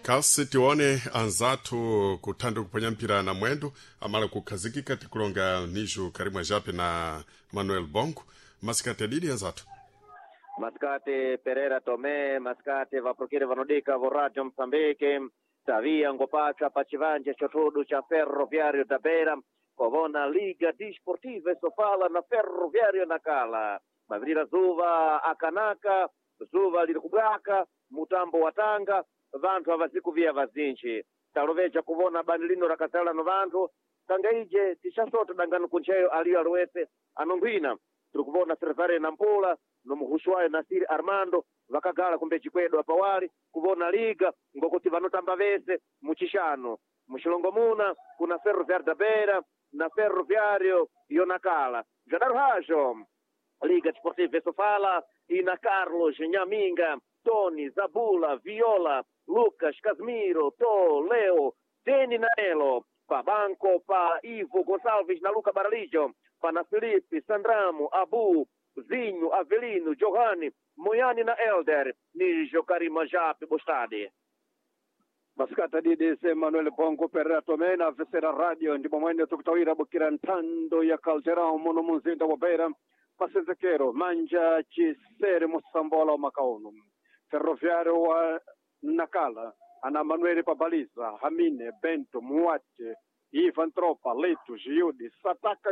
kasi tione anzatu kutanda kupanya mpira na mwendo amala kukhazikika tikulonga nishu Karimwa Jape na Manuel Bongo masikati adidi anzatu Mascate Pereira Tomé, Mascate Vaprokire Vanodica, Vorraggio Mozambique, Tavia Ngopaccia, Pacivanje, Chotudu, Cha Ferroviario da Beira, Covona Liga Disportiva e Sofala na Ferroviario Nakala, Mavrira Zuva Akanaka, Zuva Lirikubaka, Mutambo Watanga, vantu avazikuvia vazinji, Taloveja kuvona Banilino Rakatala no vantu, Tangaije, Tishasota Dangano Kuncheyo, Ali Alwese, Anongwina, Trukuvona Servare Nampula, no muhushwayo Nasiri Armando vakagala kumbe chikwedo apawali kuvona liga ngokuti vanotamba vese muchishano mushilongo muna kuna Ferroviario da Beira na Ferroviario Yonakala jadaro hajo Liga Desportiva Sofala ina Carlos Nyaminga Tony Zabula Viola Lucas Casimiro To Leo Deni Naelo pa Banco pa Ivo Gonçalves na Luca Baralijo pa na Felipe Sandramo Abu Zinho, Avelino, Giovanni, Moiani na Elder, Nijo Karimwa Jape Bostadi. Mascata didise Manuel Bongo Pereira Tomé na Vesera Radio ndipo mwende tukutawira bukira ntando ya Caldeirão muno muzinda wa Beira pasenzekero manja chisere musambola wa makaono Ferroviario wa Nakala ana Manuel Pabaliza Hamine Bento Muate Ivan Tropa Leto Giudi Sataka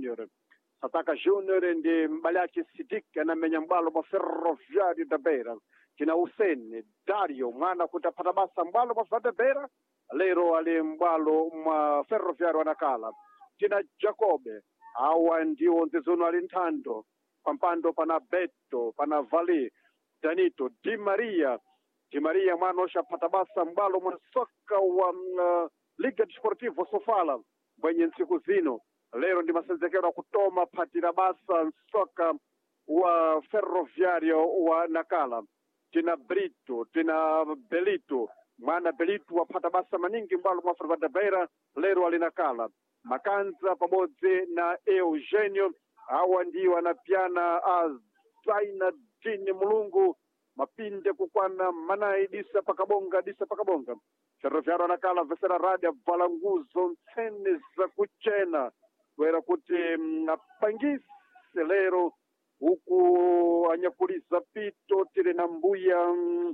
Junior ndi Mbaliachi Sidika na menyambalo wa Ferroviario da Beira kina Hussein Dario mwana kutapata basa mbalo wa Ferroviario da Beira lero ali mbalo mwa Ferroviario Nakala kina Jacobe awa ndio nzizono ali ntando pampando pana Beto pana Vali Danito Di Maria mwana oshapata basa mbalo mwa soka wa Liga Desportiva Sofala mwenye nsiku zino lero ndi masenzekero kutoma patira basa soka wa Ferroviario wa Nakala tina Brito tina Belito mwana Belito wapata basa maningi mbalo mwa Ferroviario da Beira lero alinakala Makanza pamodzi na Eugenio awa ndio wanapiana Zaina Dini Mulungu mapinde kukwana manai disa pakabonga Ferroviario Nakala Vesera Radio valanguzo nsene za kuchena wera kuti apangise lero huku anyakuliza pito tire na mbuya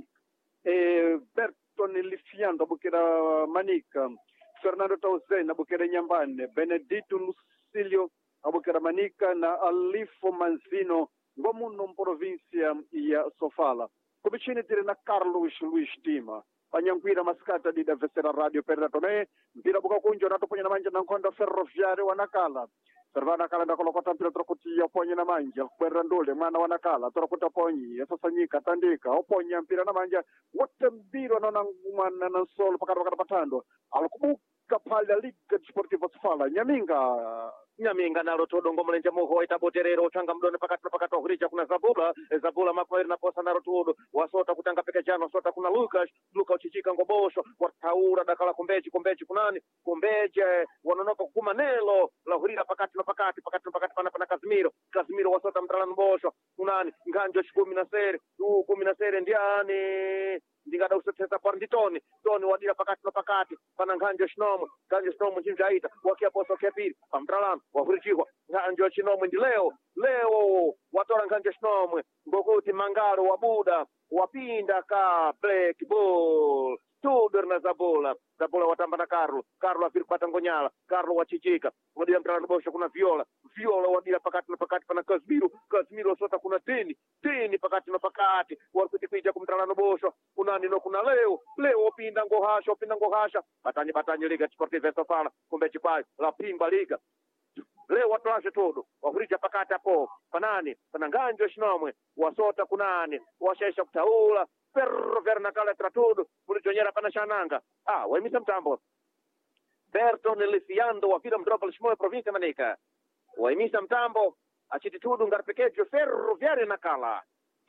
Berton Lifiando abukira Manika Fernando Tauzen abukira Nyambane Benedito Lucilio abukira Manika na Alifo Manzino ngomuno mprovincia ya Sofala kubichini tire na Carlos Luis Tima Panyankwira Mascata di da Vesera Radio Pereira Tomé mpira buka kunjo natoponya na manja na nkondo Ferroviario wa Nakala Servana kala ndakolokota mpira trokutia ponye na manja kwera ndole mwana wa Nakala trokuta ponyi yasasanyika tandika oponya mpira na manja wote mbiro na mwana na solo pakata patando alikubuka pale Liga Desportiva Sofala Nyaminga nalo tudongo mlenje muho itaboterero changa mdone pakati hurija kuna Zabula makweri na posa nalo tudo wasota kutanga peke jano wasota kuna Lucas uchichika ngobosho wataura dakala kumbeji kumbeje wanonoka kumanelo la hurira pakati pana Casimiro wasota mdrala mbosho kunani nganjo 10 ndiani ndingada usotesa par nditoni wadira pakati pana nganjo shinomo njinjaita wakia poso kepiri pamdralano wahurichihwa nganjo shinomo ndi leo watora nganjo shinomo ngokuti mangaro wabuda wapinda ka black ball Tudor na Zabula watamba na Carlo afiri kupata ngonyala Carlo wachichika wadira mdralano bosho kuna Viola wadira pakati pana Casimiro wasota kuna tini pakati warikuti kuija kumdralano bosho kunani no kuna leo opinda ngohasha batanyi Liga Desportiva Sofala kumbe chipai la pimba Liga leo watoashe todo wahurija pakati hapo panani pana nganjo shinomwe wasota kunani washaisha kutaula Ferroviario Nakala tratudo mulitonyera pana shananga waimisa mtambo Berton Lifiando wa Vila Mdropolis moyo provincia Manika waimisa mtambo achititudu ngarpekejo Ferroviario Nakala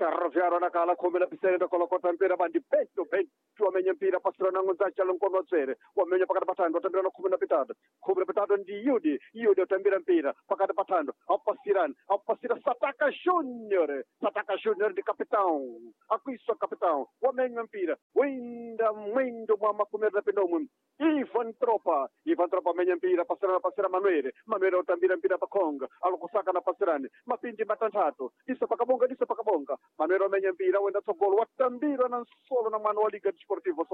Ferroviário nakala kumi na pisere ndo kolokota mpira bandi Bento amenya mpira pasira na ngonzacha lonkono tsere wamenya pakati patando atambira na kumi na pitatu ndi Yudi atambira mpira pakati patando apasira Sataka Junior ndi capitão akuiso capitão wamenya mpira wenda mwendo mwa makumi na pindomwe Ivan Tropa amenya mpira pasira Manuel utambira mpira pakonga alukusaka na pasirani mapindi matantatu disa pakabonga Manuel amenya mpira wenda tsogolo watambira na nsolo na mwana wa Liga Desportiva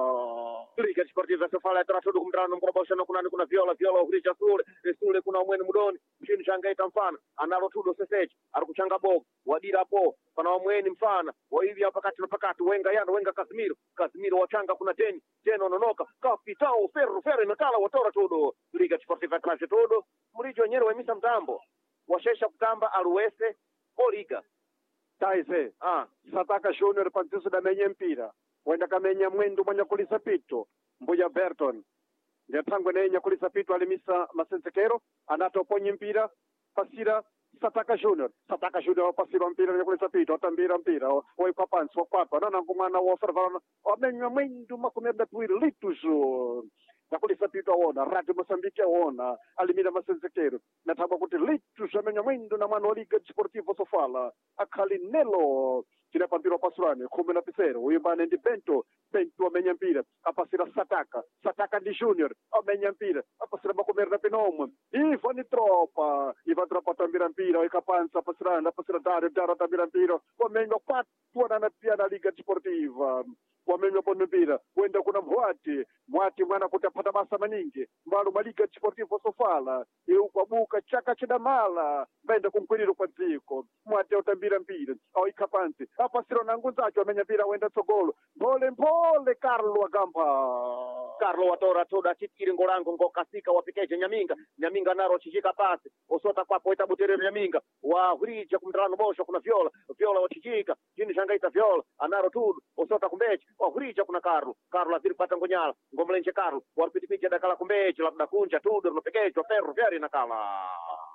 Sofala tratudu kumdrano mkorobosha na kuna viola uhrisha sule kuna mwene mudoni mchini shangaita mfana analo tudo sesechi arikuchanga bogo wadira po pana wamweni mfana waivya pakati wenga Casimiro wachanga kuna teni ononoka kapitao ferro nakala watora tudo Liga Desportiva Tratudo murijo wenyewe wemisa mtambo washesha kutamba aluwese Liga Taize Sataka Junior pantiso da menya mpira wenda kamenya mwendo mwenye kulisa pito Mbuya Berton ndetango nenya kulisa pito alimisa masensekero anatoponye mpira pasira Sataka Junior pasira mpira mwenye kulisa pito atambira mpira oikapansi wakwapa nana kumana wafervana amenya mwendo makumenda tuwiri lituzo nakulisa pito awona Radio Moçambique awona alimira masensekero natamba kuti lituzo amenya mwendo na mwana wa Liga Desportiva Sofala akhalinelo kina pampiro pasurane kumi na pisere uyumbane ndi Bento amenya mpira apasira Sataka ndi Junior amenya mpira apasira makumeri na pinomwe Ivan Tropa atambira mpira oikapansa apasira Dario atambira mpira wamenya kwatwana na pia na Liga Desportiva wamenya pono mpira wenda kuna mwati mwana kuti apata basa maningi mbalo Liga Desportiva Sofala ukwabuka chaka chidamala mbenda kumkwiriro kwa dziko mwati utambira mpira oikapansi apasira na ngunzacho amenya mpira wenda tsogolo mpole Carlo watora toda chitiri ngolango ngokasika wapikeje Nyaminga naro chichika pasi osota kwapo itabuterero Nyaminga wahurija kumdrano bosho kuna viola wachichika jini shangaita viola anaro tudu osota kumbeche wahurija kuna Carlo aziri pata ngonyala ngomlenje Carlo waripitipija dakala kumbeche labda kunja tudu nopekejo Ferroviário nakala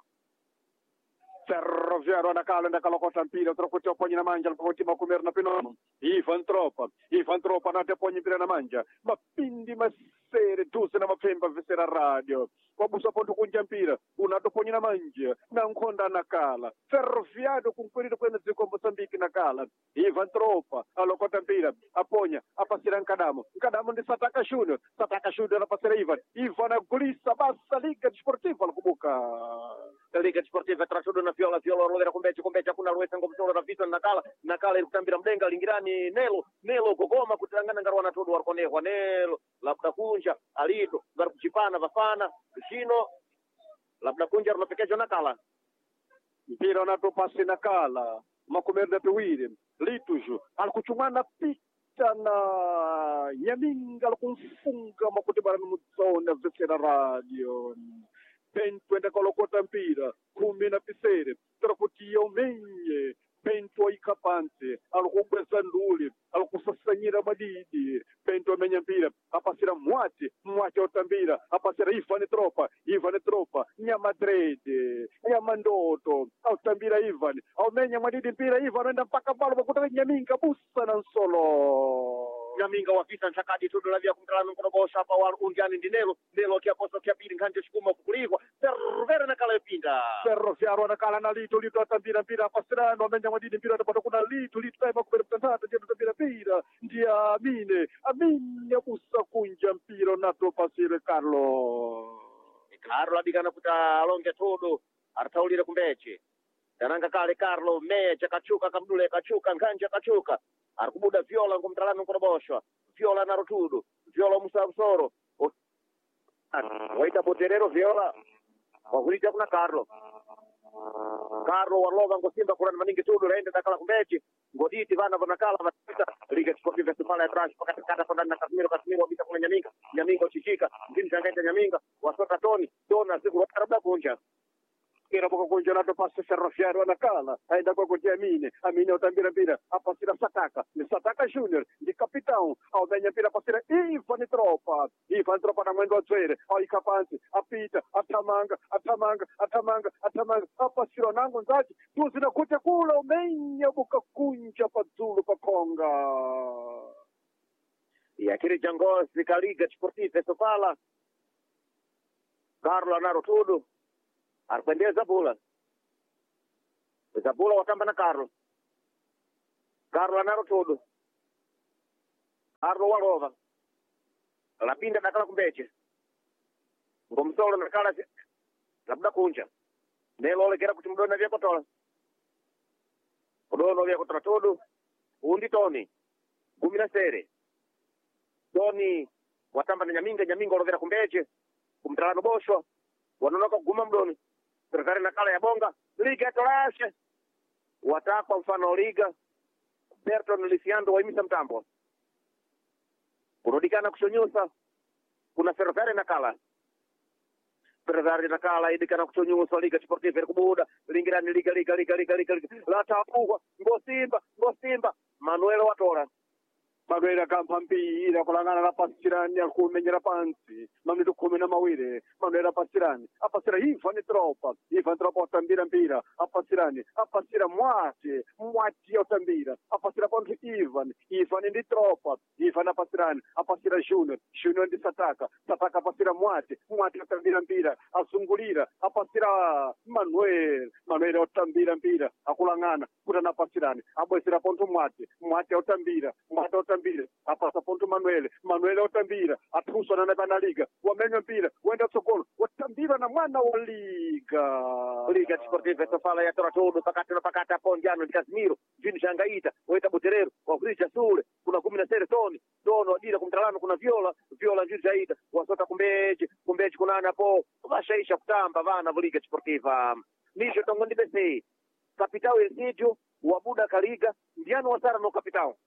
Ferroviário nakala ndakalokota mpira trokuti oponyi na manja alipoti makumeri na pinono Ivan Tropa nateponyi mpira na manja mapindi masere duze na mapemba visera radio wabusa ponto kunja mpira unatoponyi na manja na nkonda nakala Ferroviário kunkwiriro kwene dziko Moçambique nakala Ivan Tropa alokota mpira aponya apasira Nkadamo ndi Sataka Junior apasira Ivan agulisa basa Liga Desportiva alikubuka Liga Desportiva Tratudo na viola rolera kumbeche kuna Luesa ngomtolo na Vitor nakala ilikutambira mdenga lingirani Nelo gogoma kutilangana ngarwana todo warkonehwa Nelo labda kunja alito ngari kuchipana vafana chino labda kunja runapekejo nakala mpira unatopasi nakala makumeri tuwiri litujo alikuchumana pita na Nyaminga alikumfunga makuti bara mutsona vesera radio Bento enda kolokota mpira kumi na pisere trokuti umenye Bento ikapanse alikubweza nduli alikusasanyira madidi Bento amenya mpira apasira mwati otambira apasira Ivan Tropa Nyamadrede Nyamandoto autambira Ivan aumenya madidi mpira Ivan enda mpaka balo bakutaka Nyaminga busa na nsolo Nyaminga wapita nchakadi tudo lavia kumtrano mkorobosha hapa unjani ndi Nelo kiaposo kiapiri nkanje shikuma kukulikwa Ferroviário nakala ipinda Ferroviário nakala na lito atambira mpira apasirano amenya madidi mpira atapata kuna lito taima kubera mtantata jetu atambira mpira ndia amine abusa kunja mpira nato pasire Carlo adikana kuta alonge todo artaulire kumbeche dananga kale Carlo mecha kachuka kamdule kachuka nkanje kachuka arikubuda viola ngomtalano ngoroboshwa viola narotudo viola musabsoro waita boterero viola wahulija kuna Carlo warloga ngosimba kurani maningi tudo raende dakala kumbechi ngoditi vana vanakala vatita Liga Desportiva Sofala ya trash pakati kata fondani na Casimiro wabita kuna Nyaminga uchichika mjini changaita Nyaminga wasota Tona siku wakarabda kunja mpira poco congenato passe Ferroviario alla Cala ainda kwa kuti Amine utambira mpira apasira Sataka ni Sataka Junior ndi capitão aumenya mpira pasira Ivan Tropa na mwendo wadzwere aika pansi apita athamanga apasira nango nzati tuzina kuti kula umenya bukakunja padzulu pakhonga yakiri jangozi Kaliga Desportiva Sofala. Carlo anaro tudo aripendea Zabula watamba na Carlo anaro tudo Carlo walova lapinda dakala kumbeche ngomsolo nakala labda kunja nelo lekera kuti mdona vya kotola tudo undi Tony gumina sere Tony watamba na Nyaminga olovera kumbeche kumtalano boshwa wanonoka kuguma mdoni serikali nakala ya bonga liga tolashe watakwa mfano liga Berton Lisiando waimisa mtambo kurudikana kushonyusa kuna serikali nakala idikana kushonyusa liga Desportiva kubuda lingirani liga la tapuwa ngosimba Manuel Watora Manuel akampa mpira kulangana na pasirani akumenyera pansi mamito 12 Manuel apasirani Ivan Tropa utambira mpira apasira mwati utambira apasira ponto Ivan ndi Tropa apasira Junior ndi Sataka apasira mwati utambira mpira azungulira apasira Manuel utambira mpira akulangana kutana pasirani abwesera ponto mwati utambira apasa ponto Manuel utambira atusana na Banaliga wamenya mpira wenda sokolo watambira na mwana wa liga Desportiva Sofala ya tora todo pakati aponjano ndi Casimiro jini Shangaita weta Buterero wakurisha Sule kuna 10 Toni wadira kumtalano kuna Viola jini Jaita wasota kumbeji kunana po vashaisha kutamba vana Liga Desportiva nisho tongondi bese kapitao Elsidio wabuda Kaliga ndiano wasara no kapitao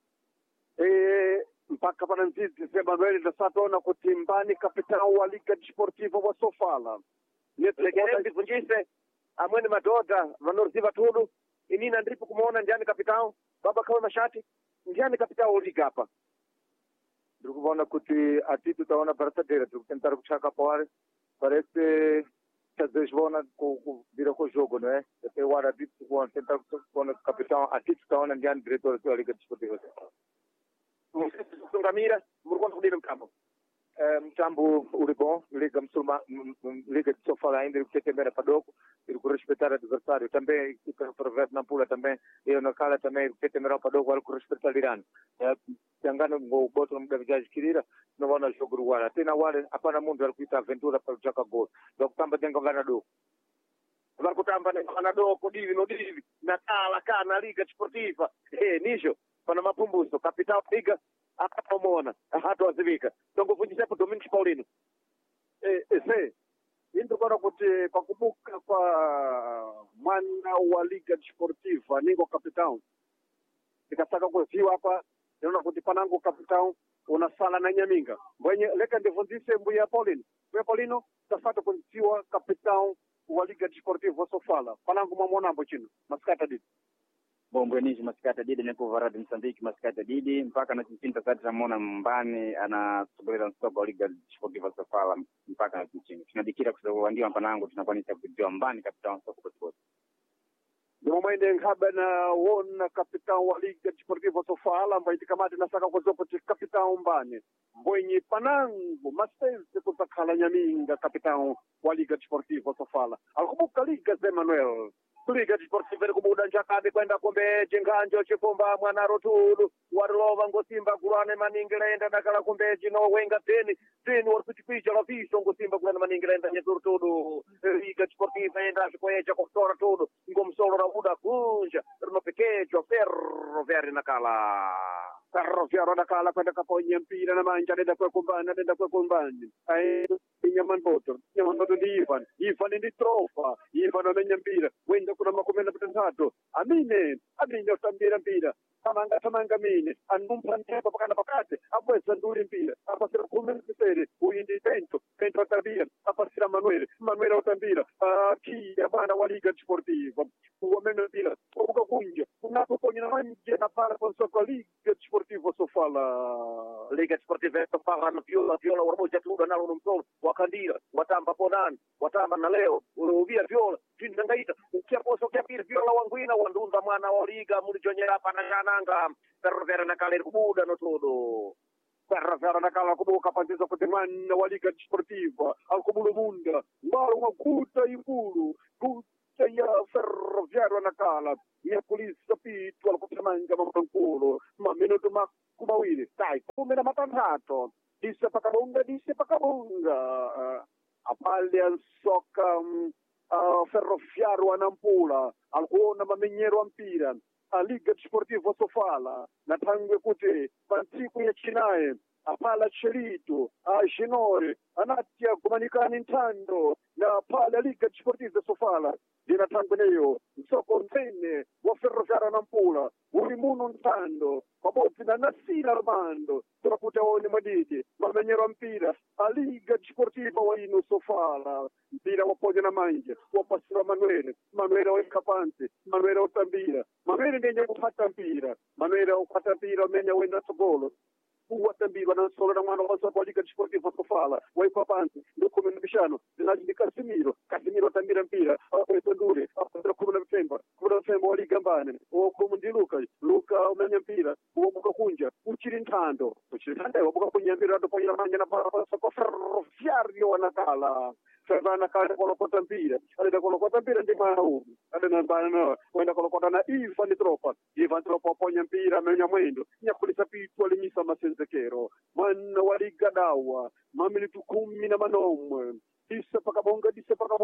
mpaka pana nzizi Manuel ndasatona kuti mbani kapitao wa Liga Desportiva wa Sofala legerezi vunjise amwene madoda vanoriziva tudo inina ndiripo kumuona ndiani kapitao baba kawe mashati ndiani kapitao Liga hapa ndikuona kuti ati tutaona verdadeira tikutentara kuchaka pawari parece que às vezes vão virar com o jogo, não é? Até o Arabito vão tentar com o capitão, aqui está onde é o diretor da Liga Desportiva. Sungamira, murquanto kudira mtambo. Mtambo ulibom, Liga Musulma, Liga de Sofala ainda ele tem também padoko, ele respeitar o adversário também, o provérbio na pula também, eu na cala também ele tem também padoko, ele respeitar o Irã. Tangana o boto no deve adquirir, não vai no jogo do Ara. Tem na Ara, apana mundo ele kuita aventura para o jogar gol. Donc tamba tem governador. Varkutamba ne governador kodivi no divi, na cala na Liga Desportiva. Nijo, pana mapumbuso, capital Liga akamona hatu wazivika tongo vunjisa po Domingos Paulino ese into kona kuti pakumbuka kwa mwana wa Liga Desportiva ningo capitão ikasaka kuziwa hapa naona kuti panango capitão unasala na Nyaminga mwenye leka ndivunjise mbuya Paulino tafata kuziwa capitão wa Liga Desportiva Sofala panango mamona ambo chino maskata didi Bom, Buenismo, Mascata Didi, Neko Varada Moçambique, Mascata Didi, mpaka na Chinta Sati Ramona Mbani, anasubiri msoba wa Liga Desportiva Sofala, mpaka na Chinta. Tunadikira kusawandiwa mpanangu, tunakuanisha kujua Mbani, kapitao msoba kwa Sofala. Mwende ngaba na wona kapitao wa Liga Desportiva Sofala, mbaiti kamati nasaka kwa zopo ti kapitao Mbani. Mbwenye panangu, masense kutakhala Nyaminga, kapitao wa Liga Desportiva Sofala. Alkubuka Liga Zé Manuel. Liga Desportiva kubuda njakade kwenda kumbe jinganjo chifumba mwana rotudu warlova ngosimba kurane maningirenda nakala kumbe jino wenga teni warkuchipicha la viso ngosimba kurane maningirenda nyeturutudu Liga Desportiva enda shikoeja koktora tudu ngomsolo rabuda kunja rinopekejo Ferroviario nakala Ferroviario nakala kwenda kaponye mpira na manja nenda kwa kumbani Nyaman Boto ndi Ivan ndi Trofa Ivan amenya mpira wenda kuna 13 amine utambira mpira tamanga mine anumpa ntepa pakana pakate abweza nduri mpira apasira 10 uindi Bento tabia apasira Manuel utambira kia bana wa Liga Desportiva wamene mpira wabuka kunja unapoponya na manje na para kwa soko Liga Desportiva Sofala Liga Desportiva Sofala na viola waramoja tuda nalo nomsolo wakandira watamba ponani watamba na leo ulovia viola tindangaita ukiaposo kiapiri viola wangwina wandunda mwana wa Liga mulijonyera panananga Ferroviária na kale kubuda no todo Ferroviária na kala kubuka pantiza kuti mwana wa Liga Desportiva alkubulu munda mbalo makuta ikulu kuta ya Ferroviária na kala ya polisi pitu alkutamanga mambankulu minuto makumawili sai kumena matanhato disse pakabunga apale soka Ferroviário Nampula alkuona mamenyero ampira a Liga Desportiva Sofala na tangwe kuti pansiku ya chinaye apala Chelito a Shinore anatia kumanikani ntando na pala Liga Desportiva Sofala dina tangweneyo soko ntene wa Ferroviário Nampula uli muno ntando pabodzi na Nasina Armando turakuti aone madidi mamenyero mpira a Liga Desportiva wa ino Sofala mpira wapoja na manje wapasira Manuel wekapansi Manuel utambira Manuel ngenye kupata mpira Manuel upata mpira menya wenda sogolo watambirwa na solo na mwana wasa kwa Liga Desportiva Sofala waipa pansi ndukume nabishano zinajidi Casimiro watambira mpira akwesa ndure apatira kumuna mfemba wa Liga mbane okumu ndi Luka umenya mpira wabuka kunja uchiri ntando wabuka kunja mpira adoponya manja na parapasa kwa Ferroviário wanakala Ferroviário kale kolokota mpira alida kolokota mpira ndi mwana umu alida mbana wenda kolokota na Ivan Tropa ponya mpira menya mwendo nyakulisa pitu alinyisa masenzekero mwana wa Liga dawa mamilitu 10 na manomwe disse pakabonga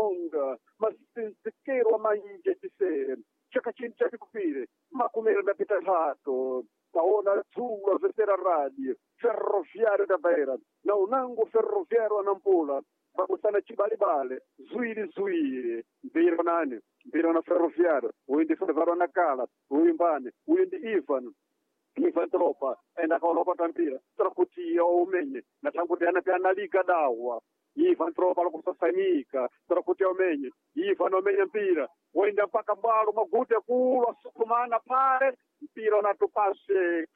masenzekero amanje disse chaka chincha kupire makumero da pitahato taona tuwa vetera radio Ferroviário da Beira na unango Ferroviário Nampula bakusana chibalibale zwiri mbira na Ferroviário uindi Ferroviário na kala uimbane uindi Ivan Tropa enda kolokota mpira turakutia umenye na tanguti anapiana Liga dawa Ivan Tropa lokusasanyika turakutia umenye Ivan umenye mpira wenda mpaka mbalo magute kulo sukumana pale mpira natupase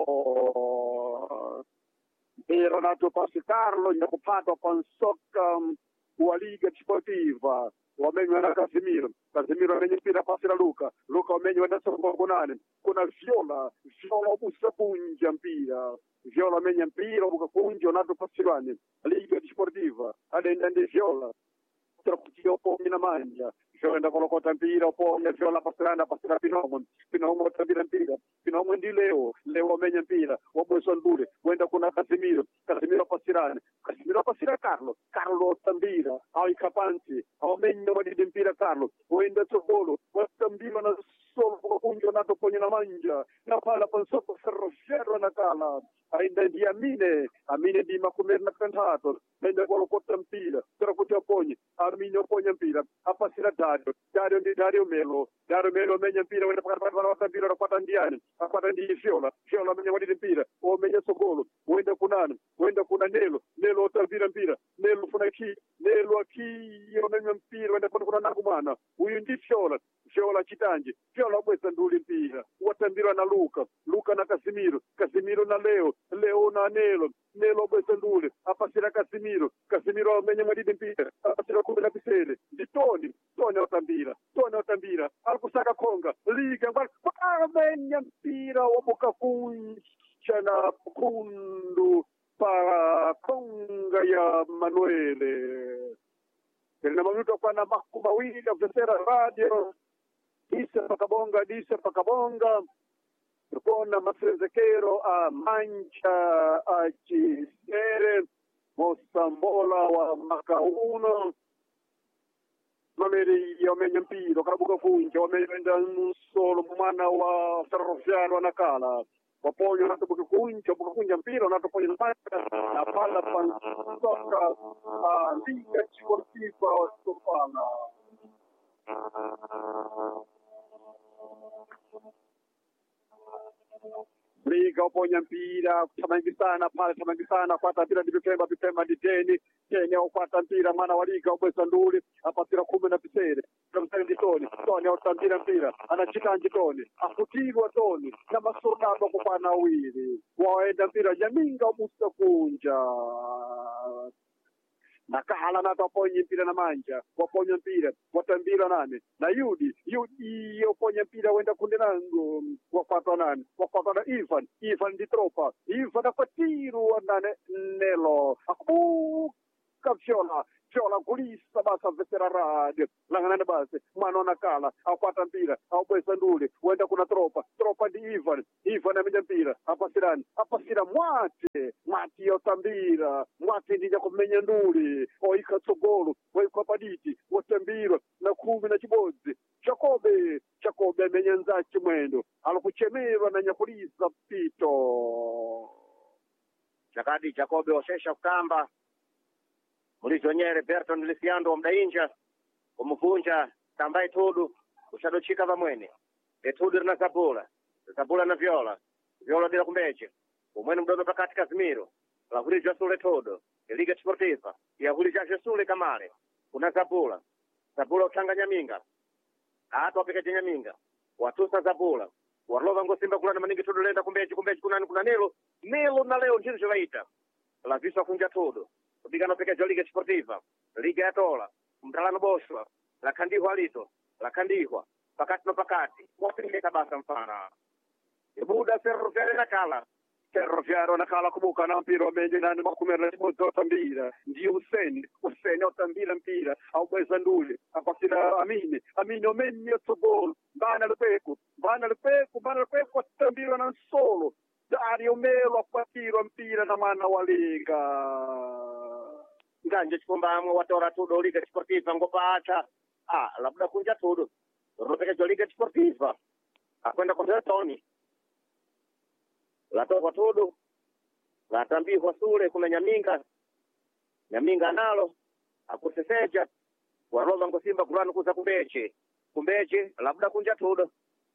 Carlo nyakupatwa kwa nsoka wa Liga Desportiva wamenywa na Casimiro amenye mpira pasi la Luka wamenywa na sokongonane kuna Viola ubusa kunja mpira Viola amenye mpira ubuka kunja nato pasilwane Liga Desportiva adenda ndi Viola turakutia upomi na manja Viola kolokota mpira upomi Viola pasirana Pinomo utambira mpira Pinomo ndi Leo amenye mpira wabweso ndure wenda kuna Casimiro pasira Carlo utambira au ikapansi amenye wadidi mpira Carlo wenda sokolo watambira na solo kunjo nato ponye na manja na pala pansoko Ferroviário na kala ainda ndi amine di makumeri na kantato wenda kolokota mpira turakutia ponye Amine ponya mpira apasira Dario Melo amenye mpira wenda pakatapala watambira rapata ndiani apata ndi Viola amenye wadidi mpira amenye sokolo wenda kuna Nelo utambira mpira Nelo amenye mpira wenda kuna nakumana uyu ndi Viola chitanji Viola bwesa nduli mpira watambira na Luka na Casimiro na Leo na Nelo bwesa nduli apasira Casimiro amenye wadidi mpira apasira kumena pisele ndi Tony utambira alikusaka konga Liga amenye mpira wabuka kuncha na kundu pa konga ya Manuele kelina mamuto kwa na makumawili ya vetera radio disse pakabonga tukona masenzekero a mancha a Chisere Mosambola wa Makauno mameri yamenye mpira karabuka kunja wamenda solo mwana wa Ferroviário na kala waponyo natubuka kunja mpira natuponya na pala pansoka Liga Desportiva Sofala Liga uponya mpira tamangisana kwata mpira ndi Bipemba ndi Deni Tene aukwata mpira mwana wa liga ubwesa nduli apasira 10 Msende Toni autambira mpira anachitanji Toni afutirwa Toni na masoldado kupana awiri waenda mpira Nyaminga ubusa kunja Nakahala na taponye mpira na manja waponya mpira watambira nane na Yudi yoponya mpira wenda kunde nangu wafatwa na Ivan di tropa Ivan afatiru nane Nelo Viola kulisa basa vesera radio langana base mwana nakala akwata mpira aubwesa nduli wenda kuna tropa ndi Ivan amenya mpira apasira mwati yotambira mwati ndija kumenya nduli oika tsogolo oika paditi watambira na 10 Jacobe amenya nzachi mwendo alikuchemerwa na nyakulisa pito Chakadi Jacobe oshesha kukamba Mulizonyere Berton Lisiando mdainja umuvunja tambai tudu ushadochika vamwene etudu na Zabula na Viola dira kumbeche umwene mdono pakati Kazimiro la hulija sule todo Liga Sportiva ya hulija jesule kamale kuna Zabula utanga Nyaminga ato apeke Nyaminga watusa Zabula warlova ngosimba kulana maningi tudu lenda kumbeche kuna Nelo na leo njini jivaita la visa kunja todo Bigano peke Liga Sportiva, Liga ya Tola, mtalano Boshwa, la Kandihwa Lito, la Kandihwa, pakati, wapilika basa mfana. Ibuda Ferroviario nakala kubuka na mpira wamenje nani makumera chibozo otambira. Ndiyo Huseni otambira mpira, au bweza ndule, apasira Amini omenye otogolo, bana lupeku, otambira na solo. Dario Melo apatiro mpira na mana wa Liga. Nganje chikumbamwe watora tudo Liga Sportiva ngopacha labda kunja tudo ropeke Liga Sportiva akwenda kwa Toni latoka tudo latambihwa sule kuna Nyaminga nalo akuseseja warova ngosimba kulana kuza kumbeche labda kunja tudo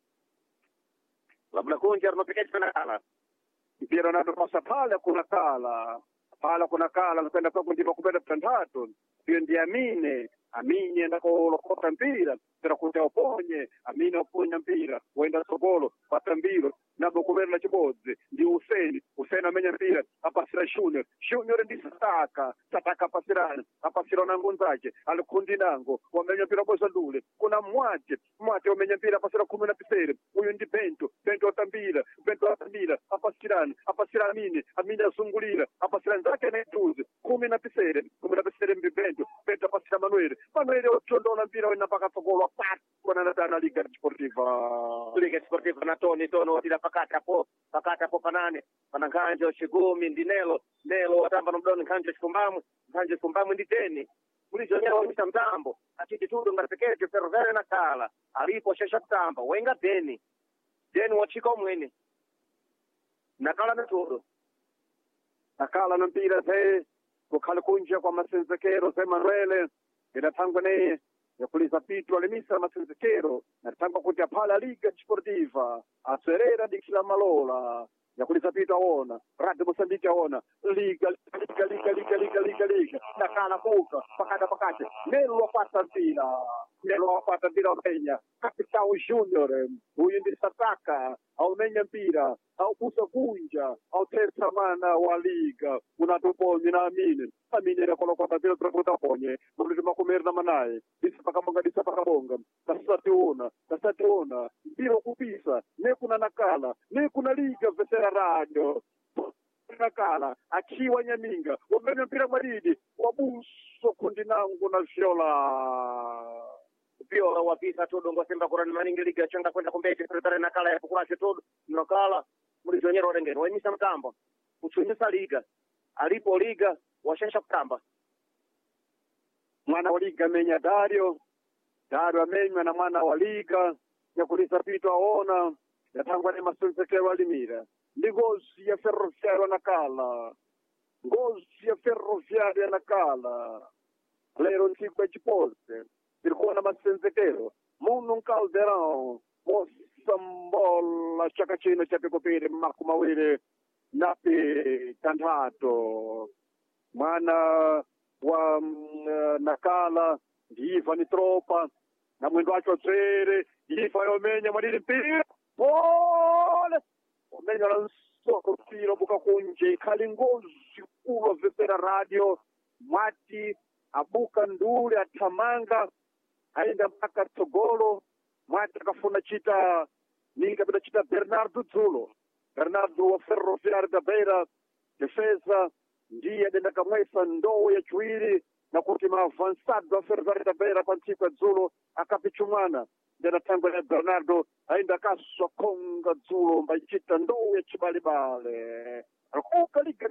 labda kunja ropeke kana mpira na pasa pale kuna kala kwenda kwa ndipo kupenda tandato hiyo ndiye Amini enda kolokota mpira tera kuja uponye Amini uponya mpira wenda sogolo patambiro nabo kubera chibozi ndi Huseni amenya mpira apasira Junior ndi sataka apasira nangu nzaje alikundi nango wamenya mpira kwa ndule kuna mwate wamenya mpira apasira 10 huyu ndi Bento atambira apasira Amini asungulira apasira nzake na tuzi 10 mbibento apasira Manuel otondona mpira wena paka sogolo kuna na Liga Sportiva na Toni otira pakata po panane pananganje Shigumi ndi Nelo watamba na mdoni kanje Chikumbamwe ndi Teni mulizonyera wamisa mtambo achiti tudo ngatekeje Ferroviario na Kala alipo shesha mtamba wenga Deni wachika umwene nakala na tudo nakala na mpira ze kukhala kunja kwa masenzekero ze Manuele inatangwa naye ya kuliza pitu alimisa masenzekero natangwa kuti aphala Liga Sportiva aswerera dikila malola ya kuliza pitu aona Radio Mozambique aona Liga nakala kuka pakati Nelo wapata mpira Kenya Capitão Junior huyu ndi sataka aumenya mpira au kusa kunja au tesa mana wa Liga unatuponye na Amini ya kolokota mpira tunakuta ponye mulituma kumerna manaye disa pakabonga tasationa mpira kupisa nekuna nakala nekuna Liga vesera radio nakala akiwa Nyaminga wamenya mpira maridi wabuso kundi nangu na Viola wapisa tudo ngosemba kurani maningi Liga changa kwenda kumbeche prepare nakala ya kukurashe tudo nakala mulizonyera orengeni waimisa mtambo uchunyisa Liga alipo Liga washesha kutamba mwana wa Liga amenya Dario amenywa na mwana wa Liga ya kulisa pitu aona yatangwa ni masenzekero alimira ndi gozi ya Ferroviario nakala lero nsikwa chipose ilikuwa na masenzekero Muno Caldeirão mosambola chaka chino cha pikopiri makumawiri napi tandato mwana wa Nakala ndi Ivan Tropa na mwendo wacho dzere ifa yomenya madini mpira pole omenya la soko mpira buka kunje ikhali ngozi kulo vepera radio mwati abuka ndule athamanga aenda mpaka Tsogolo mwati akafuna chita ninga bila chita Bernardo Zulo Bernardo wa Ferroviário da Beira defesa ndiye denda kamwesa ndoo ya chiwiri na kuti maavançado a Ferroviário da Beira pantika Zulo akapichumana ndena tango ya Bernardo ainda kaswa konga Zulo mbaichita ndoo ya chibalibale akuka liga